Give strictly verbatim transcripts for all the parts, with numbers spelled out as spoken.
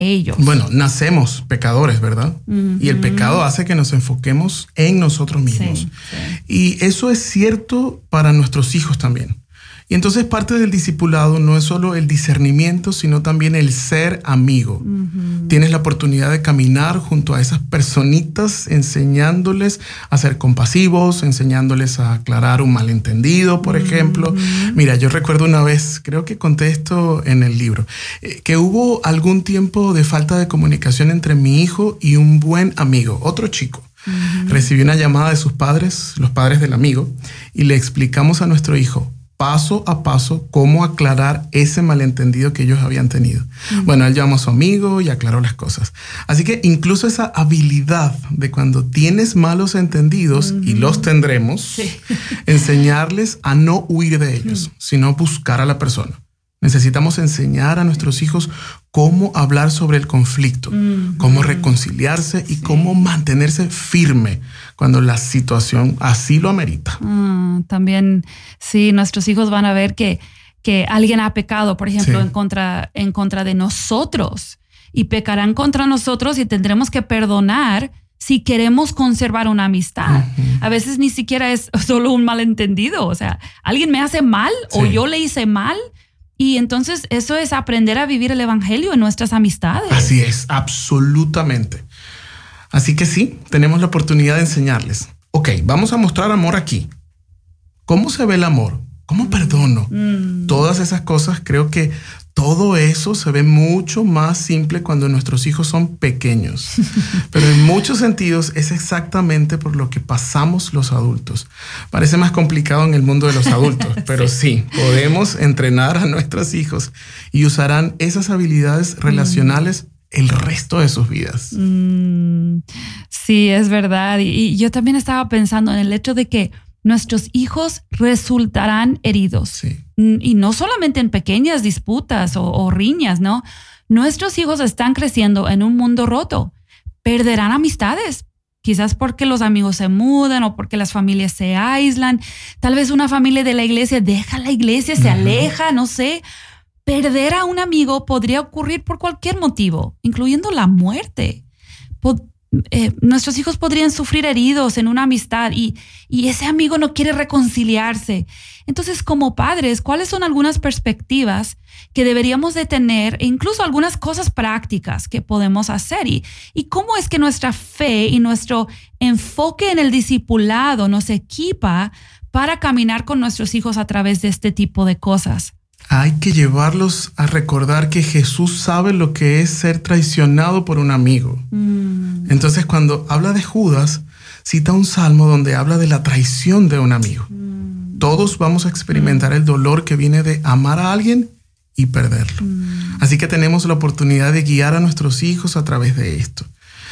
ellos. Bueno, nacemos pecadores, ¿verdad? Uh-huh. Y el pecado hace que nos enfoquemos en nosotros mismos. Sí, sí. Y eso es cierto para nuestros hijos también. Y entonces parte del discipulado no es solo el discernimiento, sino también el ser amigo. Uh-huh. Tienes la oportunidad de caminar junto a esas personitas, enseñándoles a ser compasivos, enseñándoles a aclarar un malentendido, por uh-huh. ejemplo. Mira, yo recuerdo una vez, creo que conté esto en el libro, eh, que hubo algún tiempo de falta de comunicación entre mi hijo y un buen amigo, otro chico. Uh-huh. Recibí una llamada de sus padres, los padres del amigo, y le explicamos a nuestro hijo, paso a paso, cómo aclarar ese malentendido que ellos habían tenido. Uh-huh. Bueno, él llamó a su amigo y aclaró las cosas. Así que incluso esa habilidad de cuando tienes malos entendidos, uh-huh. y los tendremos, sí. enseñarles a no huir de ellos, uh-huh. sino buscar a la persona. Necesitamos enseñar a nuestros hijos cómo hablar sobre el conflicto, uh-huh. cómo reconciliarse y sí. cómo mantenerse firme cuando la situación así lo amerita. Uh, también, sí, nuestros hijos van a ver que, que alguien ha pecado, por ejemplo, sí. en contra, en contra de nosotros, y pecarán contra nosotros y tendremos que perdonar si queremos conservar una amistad. Uh-huh. A veces ni siquiera es solo un malentendido. O sea, alguien me hace mal sí. o yo le hice mal. Y entonces eso es aprender a vivir el evangelio en nuestras amistades. Así es, absolutamente. Así que sí, tenemos la oportunidad de enseñarles. Ok, vamos a mostrar amor aquí. ¿Cómo se ve el amor? ¿Cómo perdono? Mm. Todas esas cosas, creo que todo eso se ve mucho más simple cuando nuestros hijos son pequeños. Pero en muchos sentidos es exactamente por lo que pasamos los adultos. Parece más complicado en el mundo de los adultos, pero sí. sí, podemos entrenar a nuestros hijos y usarán esas habilidades relacionales mm. el resto de sus vidas. Mm. Sí, es verdad. Y, y yo también estaba pensando en el hecho de que nuestros hijos resultarán heridos. Sí. Y no solamente en pequeñas disputas o, o riñas, ¿no? Nuestros hijos están creciendo en un mundo roto. Perderán amistades. Quizás porque los amigos se mudan o porque las familias se aíslan. Tal vez una familia de la iglesia deja la iglesia, se uh-huh. aleja, no sé. Perder a un amigo podría ocurrir por cualquier motivo, incluyendo la muerte. Pod- Eh, nuestros hijos podrían sufrir heridos en una amistad y, y ese amigo no quiere reconciliarse. Entonces, como padres, ¿cuáles son algunas perspectivas que deberíamos de tener e incluso algunas cosas prácticas que podemos hacer? Y, y cómo es que nuestra fe y nuestro enfoque en el discipulado nos equipa para caminar con nuestros hijos a través de este tipo de cosas? Hay que llevarlos a recordar que Jesús sabe lo que es ser traicionado por un amigo. Mm. Entonces, cuando habla de Judas, cita un salmo donde habla de la traición de un amigo. Mm. Todos vamos a experimentar mm. el dolor que viene de amar a alguien y perderlo. Mm. Así que tenemos la oportunidad de guiar a nuestros hijos a través de esto.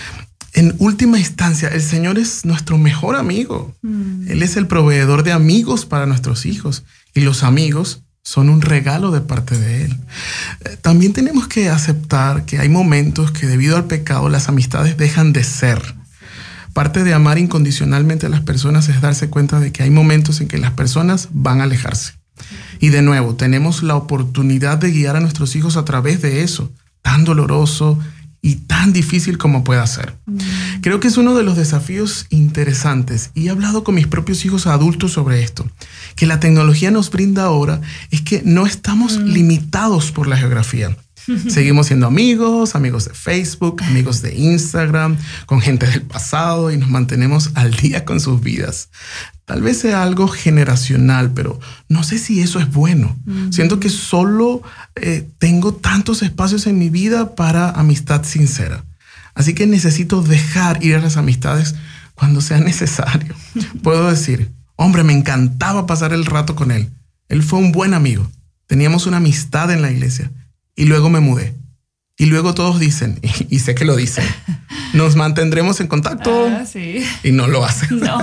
En última instancia, el Señor es nuestro mejor amigo. Mm. Él es el proveedor de amigos para nuestros hijos. Y los amigos son un regalo de parte de Él. También tenemos que aceptar que hay momentos que debido al pecado las amistades dejan de ser. Parte de amar incondicionalmente a las personas es darse cuenta de que hay momentos en que las personas van a alejarse. Y de nuevo, tenemos la oportunidad de guiar a nuestros hijos a través de eso, tan doloroso y tan difícil como pueda ser. Mm. Creo que es uno de los desafíos interesantes, y he hablado con mis propios hijos adultos sobre esto, que la tecnología nos brinda ahora, es que no estamos mm. limitados por la geografía. Seguimos siendo amigos, amigos de Facebook, amigos de Instagram, con gente del pasado, y nos mantenemos al día con sus vidas. Tal vez sea algo generacional, pero no sé si eso es bueno. Mm-hmm. Siento que solo eh, tengo tantos espacios en mi vida para amistad sincera. Así que necesito dejar ir a las amistades cuando sea necesario. Puedo decir, hombre, me encantaba pasar el rato con él. Él fue un buen amigo. Teníamos una amistad en la iglesia. Y luego me mudé. Y luego todos dicen, y, y sé que lo dicen, nos mantendremos en contacto. Ah, sí. Y no lo hacen. No.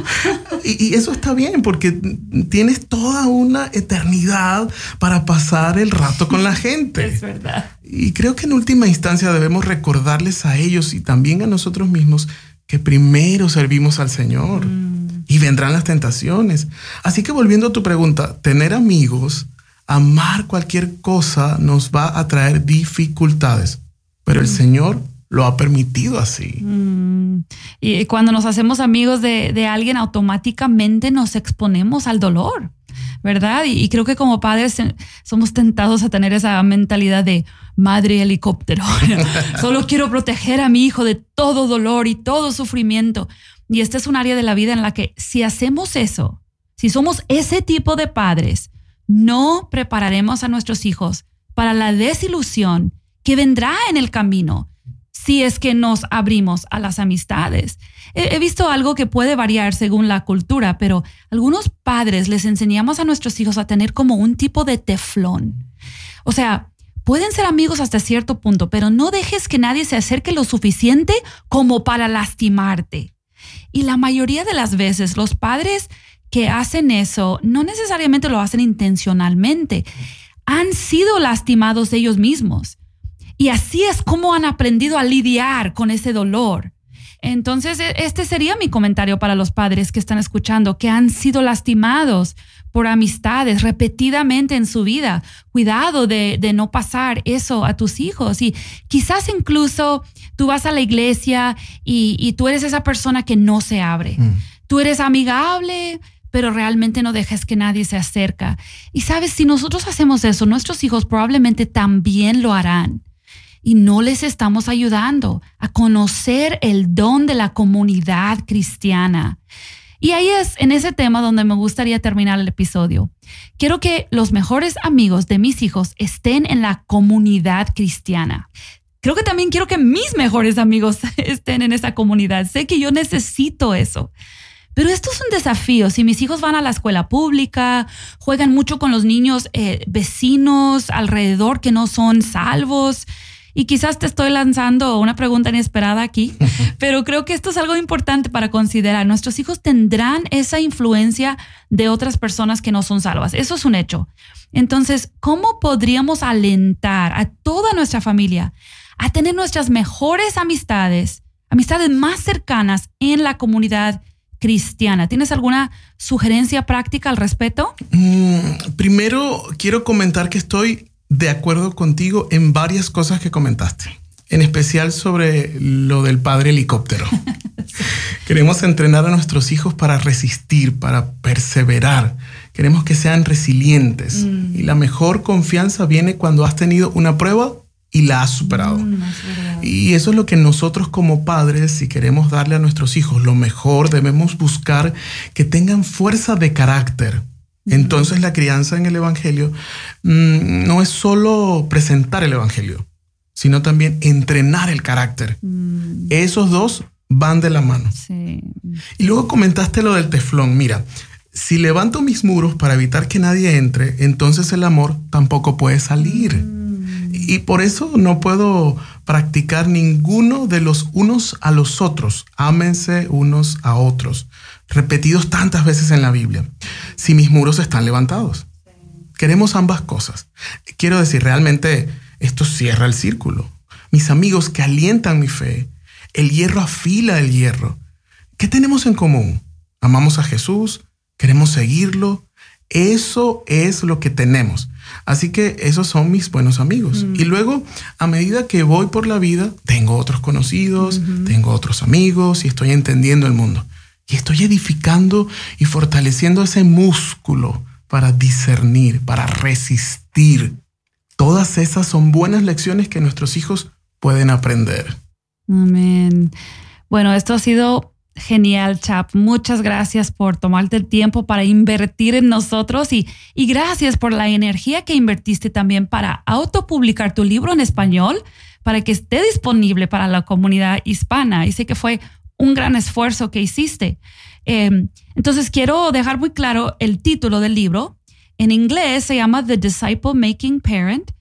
y, y eso está bien, porque tienes toda una eternidad para pasar el rato con la gente. Es verdad. Y creo que en última instancia debemos recordarles a ellos y también a nosotros mismos que primero servimos al Señor. Mm. Y vendrán las tentaciones. Así que volviendo a tu pregunta, tener amigos, amar cualquier cosa nos va a traer dificultades. pero el Señor lo ha permitido así. Mm. Y cuando nos hacemos amigos de, de alguien, automáticamente nos exponemos al dolor, ¿verdad? Y, y creo que como padres somos tentados a tener esa mentalidad de madre helicóptero. Solo quiero proteger a mi hijo de todo dolor y todo sufrimiento. Y este es un área de la vida en la que si hacemos eso, si somos ese tipo de padres, no prepararemos a nuestros hijos para la desilusión que vendrá en el camino si es que nos abrimos a las amistades. He, he visto algo que puede variar según la cultura, pero algunos padres les enseñamos a nuestros hijos a tener como un tipo de teflón. O sea, pueden ser amigos hasta cierto punto, pero no dejes que nadie se acerque lo suficiente como para lastimarte. Y la mayoría de las veces los padres que hacen eso no necesariamente lo hacen intencionalmente. Han sido lastimados ellos mismos. Y así es como han aprendido a lidiar con ese dolor. Entonces, este sería mi comentario para los padres que están escuchando, que han sido lastimados por amistades repetidamente en su vida. Cuidado de, de no pasar eso a tus hijos. Y quizás incluso tú vas a la iglesia y, y tú eres esa persona que no se abre. Mm. Tú eres amigable, pero realmente no dejas que nadie se acerque. Y sabes, si nosotros hacemos eso, nuestros hijos probablemente también lo harán. Y no les estamos ayudando a conocer el don de la comunidad cristiana. Y ahí es en ese tema donde me gustaría terminar el episodio. Quiero que los mejores amigos de mis hijos estén en la comunidad cristiana. Creo que también quiero que mis mejores amigos estén en esa comunidad. Sé que yo necesito eso. Pero esto es un desafío. Si mis hijos van a la escuela pública, juegan mucho con los niños eh, vecinos alrededor que no son salvos. Y quizás te estoy lanzando una pregunta inesperada aquí, pero creo que esto es algo importante para considerar. Nuestros hijos tendrán esa influencia de otras personas que no son salvas. Eso es un hecho. Entonces, ¿cómo podríamos alentar a toda nuestra familia a tener nuestras mejores amistades, amistades más cercanas en la comunidad cristiana? ¿Tienes alguna sugerencia práctica al respecto? Mm, primero, quiero comentar que estoy de acuerdo contigo en varias cosas que comentaste, en especial sobre lo del padre helicóptero. Sí. Queremos entrenar a nuestros hijos para resistir, para perseverar. Queremos que sean resilientes. Mm. Y la mejor confianza viene cuando has tenido una prueba y la has superado. Mm, es y eso es lo que nosotros como padres, si queremos darle a nuestros hijos lo mejor, debemos buscar que tengan fuerza de carácter. Entonces la crianza en el evangelio mmm, no es solo presentar el evangelio, sino también entrenar el carácter. Mm. Esos dos van de la mano. Sí. Y luego comentaste lo del teflón. Mira, si levanto mis muros para evitar que nadie entre, entonces el amor tampoco puede salir. Mm. Y por eso no puedo practicar ninguno de los unos a los otros. Ámense unos a otros. Repetidos tantas veces en la Biblia. Si mis muros están levantados. Sí. Queremos ambas cosas. Quiero decir, realmente esto cierra el círculo. Mis amigos que alientan mi fe. El hierro afila el hierro. ¿Qué tenemos en común? Amamos a Jesús. Queremos seguirlo. Eso es lo que tenemos. Así que esos son mis buenos amigos. Mm. Y luego, a medida que voy por la vida, tengo otros conocidos, mm-hmm. tengo otros amigos y estoy entendiendo el mundo. Y estoy edificando y fortaleciendo ese músculo para discernir, para resistir. Todas esas son buenas lecciones que nuestros hijos pueden aprender. Amén. Bueno, esto ha sido genial, Chap. Muchas gracias por tomarte el tiempo para invertir en nosotros y, y gracias por la energía que invertiste también para autopublicar tu libro en español para que esté disponible para la comunidad hispana. Y sé que fue un gran esfuerzo que hiciste. Eh, entonces quiero dejar muy claro el título del libro. En inglés se llama The Disciple Making Parent.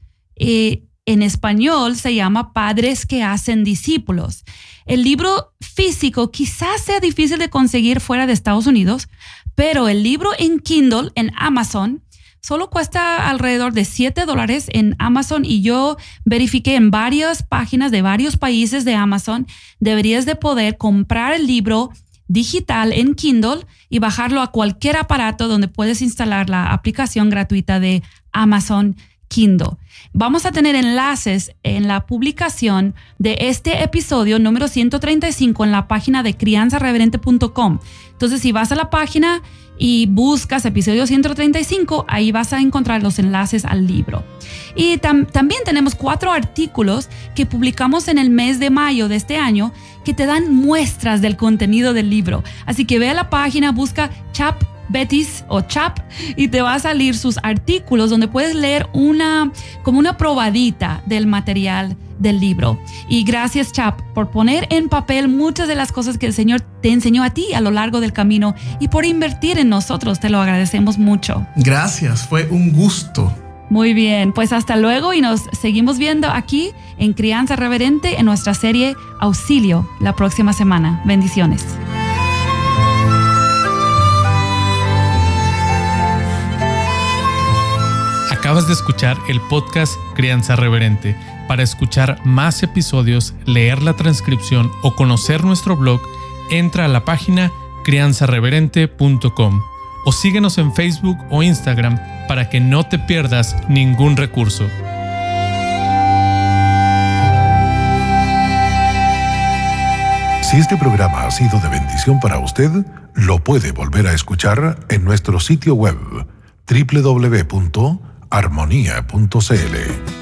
Y en español se llama Padres que hacen discípulos. El libro físico quizás sea difícil de conseguir fuera de Estados Unidos, pero el libro en Kindle, en Amazon, solo cuesta alrededor de siete dólares en Amazon y yo verifiqué en varias páginas de varios países de Amazon. Deberías de poder comprar el libro digital en Kindle y bajarlo a cualquier aparato donde puedes instalar la aplicación gratuita de Amazon Kindle. Vamos a tener enlaces en la publicación de este episodio número ciento treinta y cinco en la página de crianza reverente punto com. Entonces, si vas a la página y buscas episodio ciento treinta y cinco, ahí vas a encontrar los enlaces al libro. Y tam- también tenemos cuatro artículos que publicamos en el mes de mayo de este año que te dan muestras del contenido del libro. Así que ve a la página, busca Chap Betis o Chap y te va a salir sus artículos donde puedes leer una como una probadita del material del libro. Y gracias, Chap, por poner en papel muchas de las cosas que el Señor te enseñó a ti a lo largo del camino y por invertir en nosotros. Te lo agradecemos mucho. Gracias, fue un gusto. Muy bien, pues hasta luego y nos seguimos viendo aquí en Crianza Reverente en nuestra serie Auxilio la próxima semana. Bendiciones. Acabas de escuchar el podcast Crianza Reverente. Para escuchar más episodios, leer la transcripción o conocer nuestro blog, entra a la página crianza reverente punto com o síguenos en Facebook o Instagram para que no te pierdas ningún recurso. Si este programa ha sido de bendición para usted, lo puede volver a escuchar en nuestro sitio web doble u doble u doble u punto armonía punto c l.